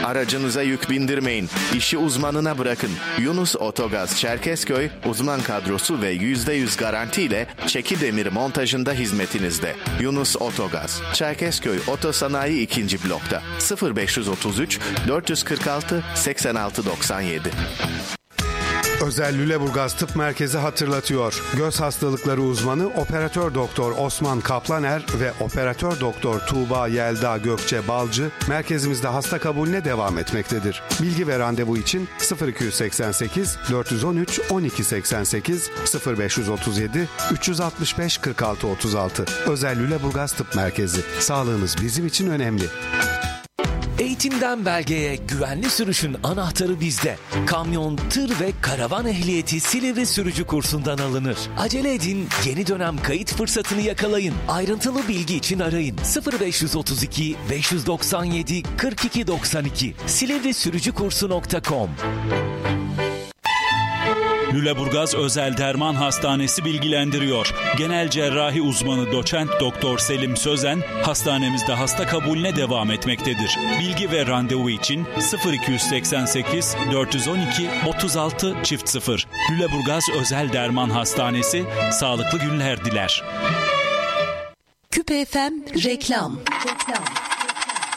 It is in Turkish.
Aracınıza yük bindirmeyin. İşi uzmanına bırakın. Yunus Otogaz Çerkezköy uzman kadrosu ve %100 garantiyle çeki demir montajında hizmetinizde. Yunus Otogaz Çerkezköy Otosanayi 2. blokta 0533 446 86 97. Özel Lüleburgaz Tıp Merkezi hatırlatıyor. Göz hastalıkları uzmanı Operatör Doktor Osman Kaplaner ve Operatör Doktor Tuğba Yelda Gökçe Balcı merkezimizde hasta kabulüne devam etmektedir. Bilgi ve randevu için 0288 413 1288 0537 365 46 36. Özel Lüleburgaz Tıp Merkezi. Sağlığınız bizim için önemli. Eğitimden belgeye güvenli sürüşün anahtarı bizde. Kamyon, tır ve karavan ehliyeti Silivri sürücü kursundan alınır. Acele edin, yeni dönem kayıt fırsatını yakalayın. Ayrıntılı bilgi için arayın 0532 597 42 92 silivrisürücükursu.com. Lüleburgaz Özel Derman Hastanesi bilgilendiriyor. Genel cerrahi uzmanı doçent doktor Selim Sözen hastanemizde hasta kabulüne devam etmektedir. Bilgi ve randevu için 0288 412 36 0. Lüleburgaz Özel Derman Hastanesi sağlıklı günler diler. Küpe FM reklam.